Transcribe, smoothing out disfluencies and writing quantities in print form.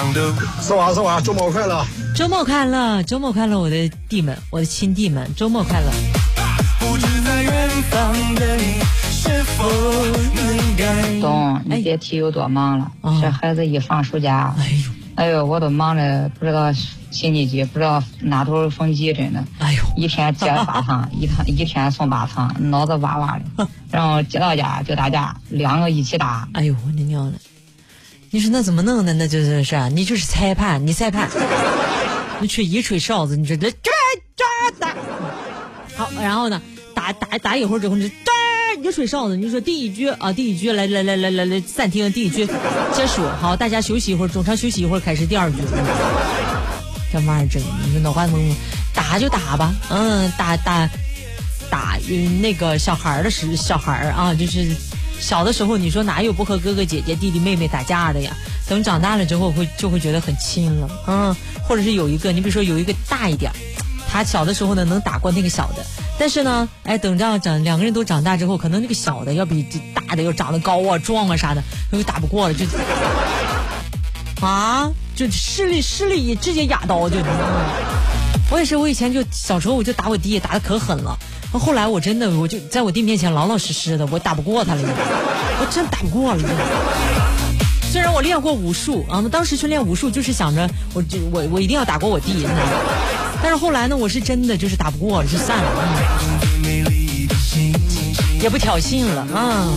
是吧，周末快乐！ 周末快乐，周末快乐，我的弟们，我的亲弟们，周末快乐！不知在远方的你是否能感懂，你别提有多忙了。这孩子一放暑假，哎呦，我都忙着不知道心里急，不知道哪头缝几，真的。 哎呦， 一天接8趟，一天送8趟，脑子哇哇的。然后接到家就打架，2个一起打。 哎呦，我的娘的！你说那怎么弄的？那就是啊，你就是裁判，你裁判，你吹哨子，你说这打。好，然后呢，打一会儿之后，你就吹哨子，你就说第一局来暂停，第一局结束，好，大家休息一会儿，中场休息一会儿，开始第2局。这玩意儿真，你说脑瓜子打就打吧，打那个小孩啊，就是小的时候，你说哪有不和哥哥姐姐弟弟妹妹打架的呀？等长大了之后就会觉得很亲了，或者是有一个，你比如说有一个大一点，他小的时候呢能打过那个小的，但是呢，等这样2个人都长大之后，可能那个小的要比大的要长得高啊、壮啊啥的，又打不过了，就视力直接压倒就。我也是，我以前就小时候我就打我弟，打得可狠了。后来我真的我就在我弟面前老老实实的，我打不过他了，我真打不过了。虽然我练过武术啊，当时去练武术就是想着我一定要打过我弟，但是后来呢，我是真的就是打不过了，就散了，也不挑衅了啊。